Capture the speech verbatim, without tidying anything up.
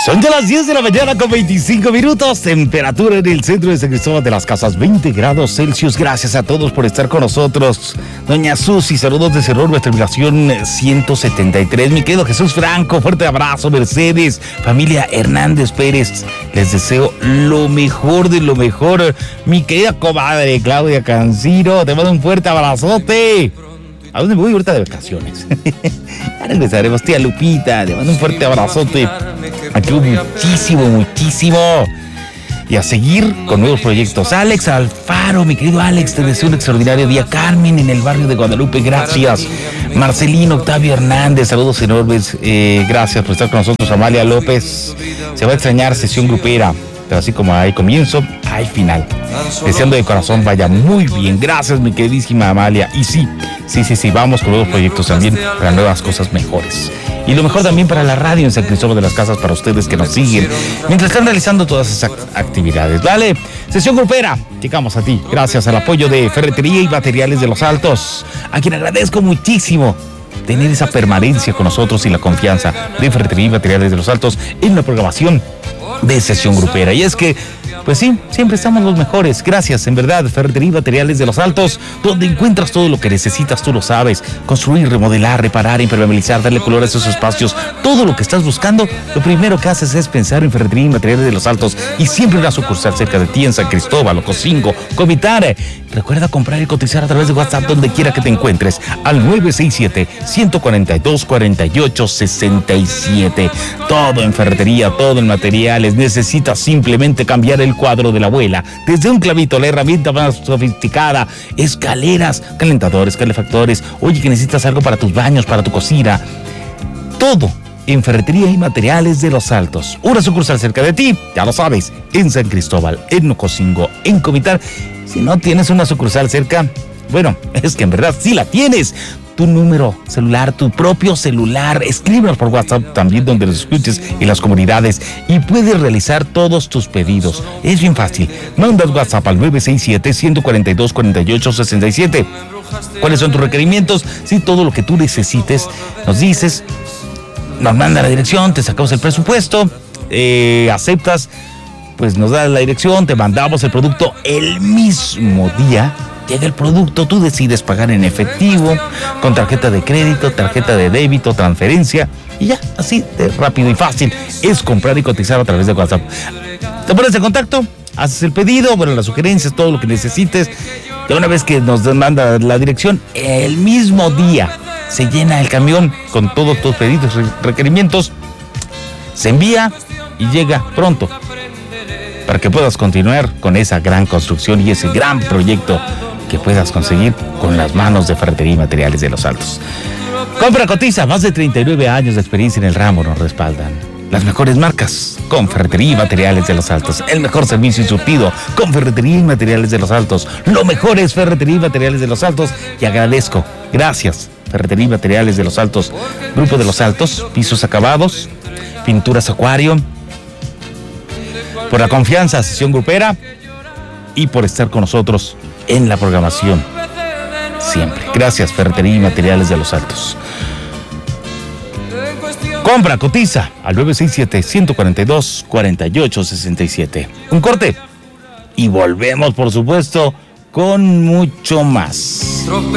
Son ya las diez de la mañana con veinticinco minutos, temperatura en el centro de San Cristóbal de las Casas, veinte grados Celsius. Gracias a todos por estar con nosotros. Doña Susi, saludos de Cerro, nuestra terminación ciento setenta y tres. Mi querido Jesús Franco, fuerte abrazo. Mercedes, familia Hernández Pérez, les deseo lo mejor de lo mejor. Mi querida comadre Claudia Cancino, te mando un fuerte abrazote. ¿A dónde me voy ahorita de vacaciones? Ya regresaremos. Tía Lupita, te mando un fuerte abrazote. Aquí muchísimo, muchísimo. Y a seguir con nuevos proyectos. Alex Alfaro, mi querido Alex, te deseo un extraordinario día. Carmen en el barrio de Guadalupe, gracias. Marcelino Octavio Hernández, saludos enormes. Eh, gracias por estar con nosotros. Amalia López, se va a extrañar sesión grupera, pero así como hay comienzo, hay final. Deseando de corazón vaya muy bien. Gracias, mi queridísima Amalia. Y sí, sí, sí, sí, vamos con nuevos proyectos también para nuevas cosas mejores. Y lo mejor también para la radio en San Cristóbal de las Casas, para ustedes que nos siguen mientras están realizando todas esas actividades. Vale, sesión grupera, llegamos a ti gracias al apoyo de Ferretería y Materiales de los Altos, a quien agradezco muchísimo tener esa permanencia con nosotros y la confianza de Ferretería y Materiales de los Altos en la programación de sesión grupera. Y es que, pues sí, siempre estamos los mejores. Gracias, en verdad, Ferretería y Materiales de los Altos, donde encuentras todo lo que necesitas, tú lo sabes. Construir, remodelar, reparar, impermeabilizar, darle color a esos espacios, todo lo que estás buscando, lo primero que haces es pensar en Ferretería y Materiales de los Altos, y siempre una sucursal cerca de ti en San Cristóbal, Ocosingo, Comitare. Recuerda comprar y cotizar a través de WhatsApp donde quiera que te encuentres, al nueve seis siete, uno cuatro dos, cuatro ocho seis siete. Todo en ferretería, todo en materiales. Necesitas simplemente cambiar el cuadro de la abuela, desde un clavito, la herramienta más sofisticada, escaleras, calentadores, calefactores. Oye, que necesitas algo para tus baños, para tu cocina. Todo en Ferretería y Materiales de los Altos. Una sucursal cerca de ti, ya lo sabes, en San Cristóbal, en Ocosingo, en Comitán. Si no tienes una sucursal cerca, bueno, es que en verdad sí la tienes. Tu número celular, tu propio celular, escríbenos por WhatsApp también donde los escuches en las comunidades y puedes realizar todos tus pedidos. Es bien fácil. Mandas WhatsApp al nueve seis siete, uno cuatro dos, cuatro ocho seis siete. ¿Cuáles son tus requerimientos? Si todo lo que tú necesites, nos dices, nos manda la dirección, te sacamos el presupuesto, eh, aceptas, pues nos das la dirección, te mandamos el producto el mismo día. Llega el producto, tú decides pagar en efectivo, con tarjeta de crédito, tarjeta de débito, transferencia, y ya, así de rápido y fácil es comprar y cotizar a través de WhatsApp. Te pones en contacto, haces el pedido, bueno, las sugerencias, todo lo que necesites. De una vez que nos manda la dirección, el mismo día se llena el camión con todos tus pedidos y requerimientos, se envía y llega pronto para que puedas continuar con esa gran construcción y ese gran proyecto que puedas conseguir con las manos de Ferretería y Materiales de los Altos. Compra, cotiza, más de treinta y nueve años de experiencia en el ramo nos respaldan. Las mejores marcas con Ferretería y Materiales de los Altos. El mejor servicio y surtido con Ferretería y Materiales de los Altos. Lo mejor es Ferretería y Materiales de los Altos, y agradezco, gracias, Ferretería y Materiales de los Altos. Grupo de los Altos, pisos acabados, pinturas acuario, por la confianza, sesión grupera, y por estar con nosotros en la programación siempre. Gracias, Ferretería y Materiales de los Altos. Compra, cotiza al nueve seis siete, uno cuatro dos, cuatro ocho seis siete. Un corte y volvemos, por supuesto, con mucho más.